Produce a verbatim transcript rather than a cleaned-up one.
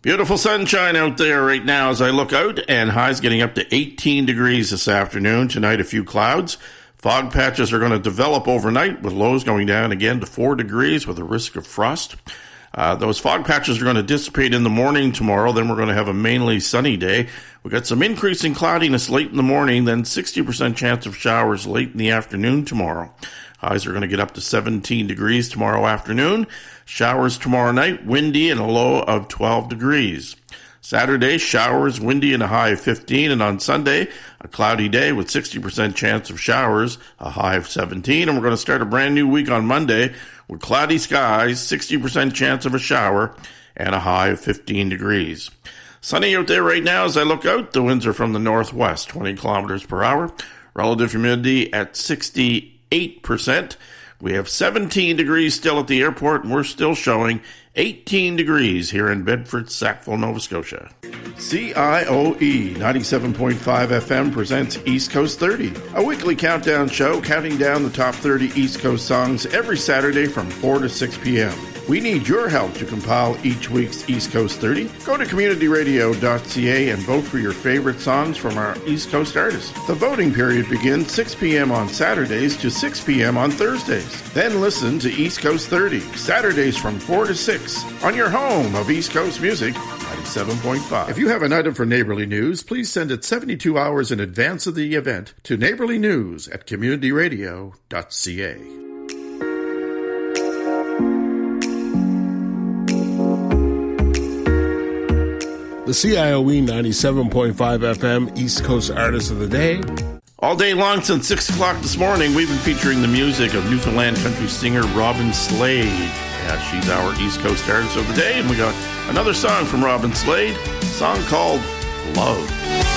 Beautiful sunshine out there right now as I look out, and highs getting up to eighteen degrees this afternoon. Tonight, a few clouds. Fog patches are going to develop overnight with lows going down again to four degrees with a risk of frost. Uh, those fog patches are going to dissipate in the morning tomorrow. Then we're going to have a mainly sunny day. We've got some increasing cloudiness late in the morning, then sixty percent chance of showers late in the afternoon tomorrow. Highs are going to get up to seventeen degrees tomorrow afternoon. Showers tomorrow night, windy and a low of twelve degrees. Saturday, showers, windy and a high of fifteen. And on Sunday, a cloudy day with sixty percent chance of showers, a high of seventeen. And we're going to start a brand new week on Monday with cloudy skies, sixty percent chance of a shower, and a high of fifteen degrees. Sunny out there right now as I look out. The winds are from the northwest, twenty kilometers per hour. Relative humidity at sixty-eight percent. We have seventeen degrees still at the airport, and we're still showing eighteen degrees here in Bedford, Sackville, Nova Scotia. C I O E ninety-seven point five F M presents East Coast thirty, a weekly countdown show counting down the top thirty East Coast songs every Saturday from four to six p.m. We need your help to compile each week's East Coast thirty. Go to community radio dot c a and vote for your favorite songs from our East Coast artists. The voting period begins six p.m. on Saturdays to six p.m. on Thursdays. Then listen to East Coast thirty, Saturdays from four to six, on your home of East Coast Music, ninety-seven point five. If you have an item for Neighborly News, please send it seventy-two hours in advance of the event to neighborly news at community radio dot c a. The C I O E ninety-seven point five F M East Coast Artist of the Day. All day long since six o'clock this morning, we've been featuring the music of Newfoundland country singer Robin Slade. Yeah, she's our East Coast Artist of the Day, and we got another song from Robin Slade, a song called Love.